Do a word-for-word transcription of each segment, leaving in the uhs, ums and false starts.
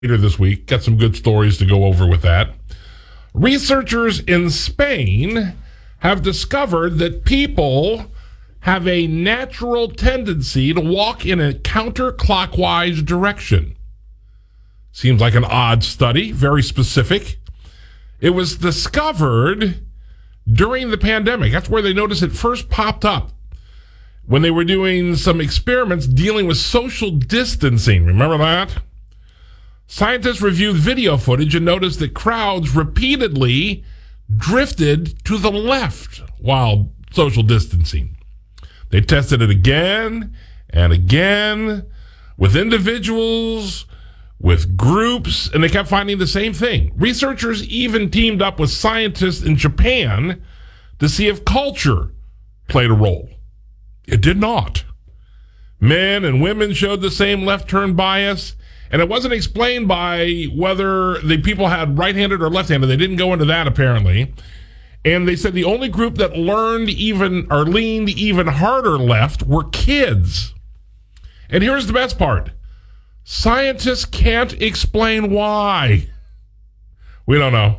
later this week. Got some good stories to go over with that. Researchers in Spain have discovered that people have a natural tendency to walk in a counterclockwise direction. Seems like an odd study, very specific. It was discovered during the pandemic. That's where they noticed it first popped up, when they were doing some experiments dealing with social distancing. Remember that? Scientists reviewed video footage and noticed that crowds repeatedly drifted to the left while social distancing. They tested it again and again with individuals, with groups, and they kept finding the same thing. Researchers even teamed up with scientists in Japan to see if culture played a role. It did not. Men and women showed the same left turn bias, and it wasn't explained by whether the people had right-handed or left-handed. They didn't go into that, apparently. And they said the only group that learned even or leaned even harder left were kids. And here's the best part. Scientists can't explain why. We don't know.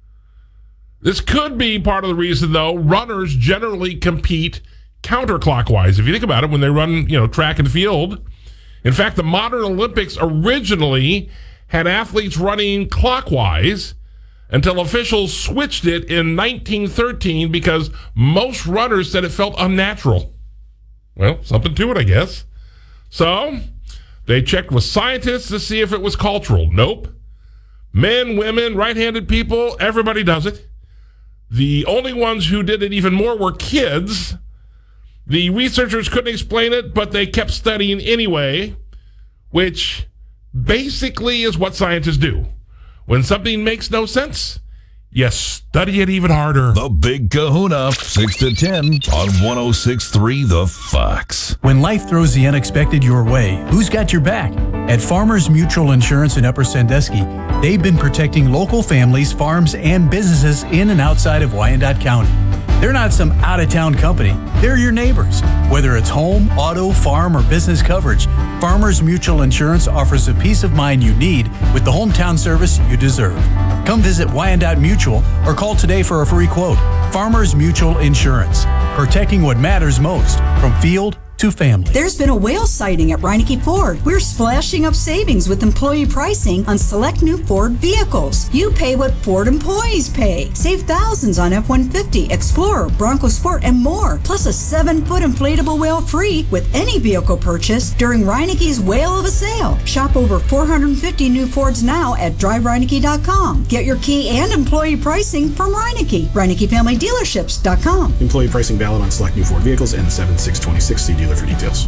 This could be part of the reason, though. Runners generally compete counterclockwise. If you think about it, when they run, you know, track and field. In fact, the modern Olympics originally had athletes running clockwise until officials switched it in nineteen thirteen because most runners said it felt unnatural. Well, something to it, I guess. So they checked with scientists to see if it was cultural. Nope. Men, women, right-handed people, everybody does it. The only ones who did it even more were kids. The researchers couldn't explain it, but they kept studying anyway, which basically is what scientists do. When something makes no sense, you study it even harder. The Big Kahuna, six to ten on one oh six point three The Fox. When life throws the unexpected your way, who's got your back? At Farmers Mutual Insurance in Upper Sandusky, they've been protecting local families, farms, and businesses in and outside of Wyandotte County. They're not some out-of-town company. They're your neighbors. Whether it's home, auto, farm, or business coverage, Farmers Mutual Insurance offers the peace of mind you need with the hometown service you deserve. Come visit Wyandotte Mutual or call today for a free quote. Farmers Mutual Insurance, protecting what matters most from field to family. There's been a whale sighting at Reineke Ford. We're splashing up savings with employee pricing on select new Ford vehicles. You pay what Ford employees pay. Save thousands on F one fifty, Explorer, Bronco Sport, and more. Plus a seven-foot inflatable whale free with any vehicle purchase during Reineke's Whale of a Sale. Shop over four hundred fifty new Fords now at drive reineke dot com. Get your key and employee pricing from Reineke. Reineke Family Dealerships dot com. Employee pricing valid on select new Ford vehicles and seven six twenty-six. See dealer for details.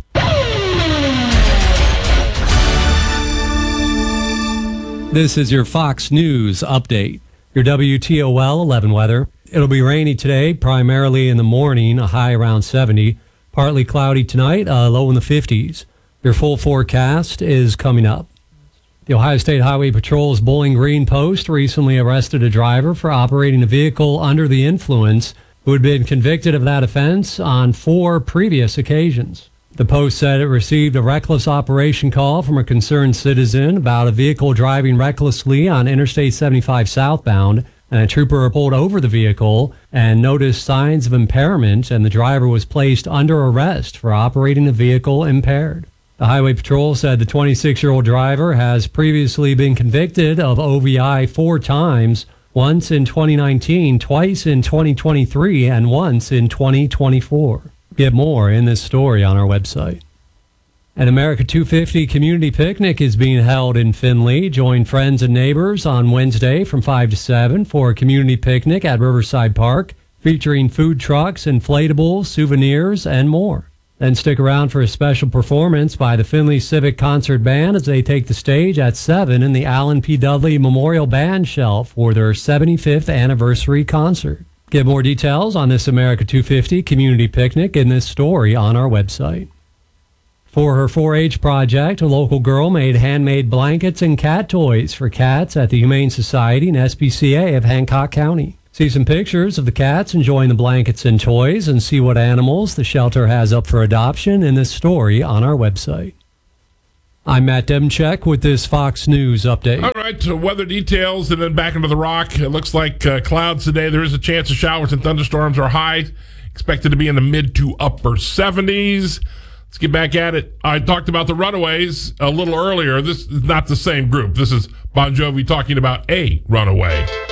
This is your Fox News update. Your W T O L eleven weather. It'll be rainy today, primarily in the morning, a high around seventy. Partly cloudy tonight, a low in the fifties. Your full forecast is coming up. The Ohio State Highway Patrol's Bowling Green post recently arrested a driver for operating a vehicle under the influence who had been convicted of that offense on four previous occasions. The Post said it received a reckless operation call from a concerned citizen about a vehicle driving recklessly on Interstate seventy-five southbound, and a trooper pulled over the vehicle and noticed signs of impairment, and the driver was placed under arrest for operating the vehicle impaired. The Highway Patrol said the twenty-six-year-old driver has previously been convicted of O V I four times, once in twenty nineteen, twice in twenty twenty-three, and once in twenty twenty-four. Get more in this story on our website. An America two fifty community picnic is being held in Findlay. Join friends and neighbors on Wednesday from five to seven for a community picnic at Riverside Park, featuring food trucks, inflatables, souvenirs, and more. Then stick around for a special performance by the Findlay Civic Concert Band as they take the stage at seven in the Allen P. Dudley Memorial Band Shell for their seventy-fifth anniversary concert. Get more details on this America two fifty community picnic in this story on our website. For her four H project, a local girl made handmade blankets and cat toys for cats at the Humane Society and S P C A of Hancock County. See some pictures of the cats enjoying the blankets and toys, and see what animals the shelter has up for adoption in this story on our website. I'm Matt Demchek with this Fox News update. All right, so weather details and then back into the rock. It looks like uh, clouds today. There is a chance of showers and thunderstorms are high, expected to be in the mid to upper seventies. Let's get back at it. I talked about the Runaways a little earlier. This is not the same group. This is Bon Jovi talking about a runaway.